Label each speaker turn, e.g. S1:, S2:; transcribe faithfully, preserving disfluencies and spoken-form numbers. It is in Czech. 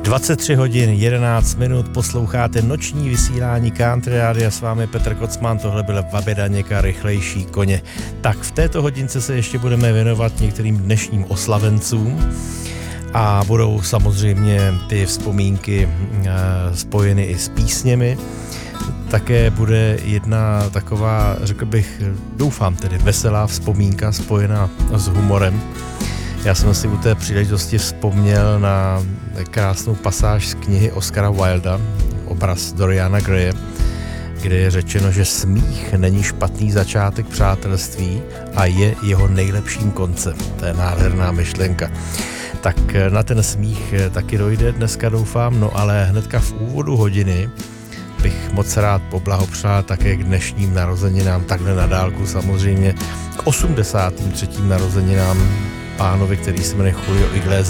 S1: dvacet tři hodin jedenáct minut, posloucháte noční vysílání Country Rádia, s vámi Petr Kocman, tohle byla Vabedaněka, rychlejší koně. Tak v této hodince se ještě budeme věnovat některým dnešním oslavencům a budou samozřejmě ty vzpomínky e, spojeny i s písněmi. Také bude jedna taková, řekl bych, doufám tedy veselá vzpomínka spojená s humorem. Já jsem si u té příležitosti vzpomněl na krásnou pasáž z knihy Oscara Wilda, obraz Doriana Graye, kde je řečeno, že smích není špatný začátek přátelství a je jeho nejlepším koncem. To je nádherná myšlenka. Tak na ten smích taky dojde dneska, doufám, no ale hnedka v úvodu hodiny bych moc rád poblahopřál také k dnešním narozeninám, takhle na dálku samozřejmě, k osmdesátým třetím narozeninám pánovi, který se jmenuje Julio Iglesias.